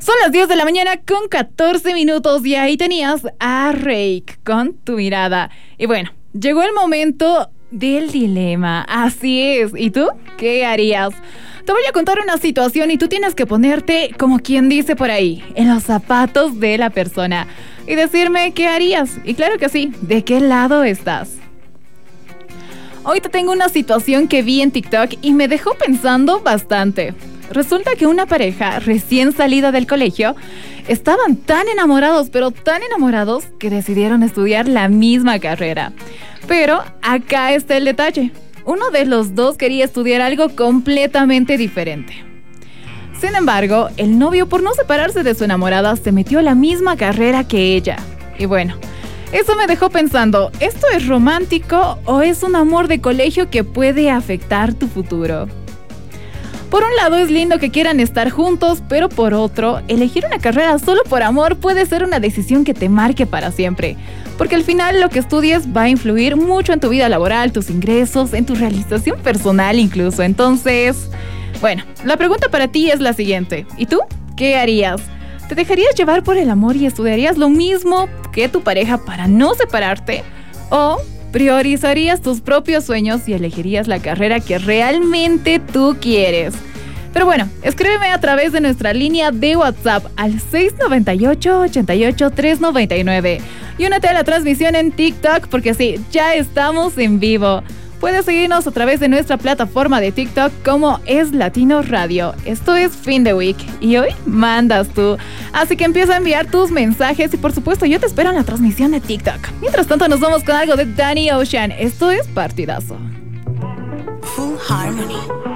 Son las 10 de la mañana con 14 minutos y ahí tenías a Reik con Tu Mirada. Y bueno, llegó el momento del dilema, así es. ¿Y tú? ¿Qué harías? Te voy a contar una situación y tú tienes que ponerte, como quien dice por ahí, en los zapatos de la persona y decirme qué harías. Y claro que sí, ¿de qué lado estás? Hoy te tengo una situación que vi en TikTok y me dejó pensando bastante. Resulta que una pareja recién salida del colegio estaban tan enamorados, pero tan enamorados que decidieron estudiar la misma carrera. Pero acá está el detalle. Uno de los dos quería estudiar algo completamente diferente. Sin embargo, el novio, por no separarse de su enamorada, se metió a la misma carrera que ella. Y bueno, eso me dejó pensando, ¿esto es romántico o es un amor de colegio que puede afectar tu futuro? Por un lado es lindo que quieran estar juntos, pero por otro, elegir una carrera solo por amor puede ser una decisión que te marque para siempre. Porque al final lo que estudies va a influir mucho en tu vida laboral, tus ingresos, en tu realización personal incluso. Entonces, bueno, la pregunta para ti es la siguiente. ¿Y tú? ¿Qué harías? ¿Te dejarías llevar por el amor y estudiarías lo mismo que tu pareja para no separarte? ¿O priorizarías tus propios sueños y elegirías la carrera que realmente tú quieres? Pero bueno, escríbeme a través de nuestra línea de WhatsApp al 698-88-399 y únete a la transmisión en TikTok porque sí, ya estamos en vivo. Puedes seguirnos a través de nuestra plataforma de TikTok como Es Latino Radio. Esto es Fin de Week y hoy mandas tú. Así que empieza a enviar tus mensajes y por supuesto yo te espero en la transmisión de TikTok. Mientras tanto nos vamos con algo de Danny Ocean. Esto es Partidazo. Full Harmony.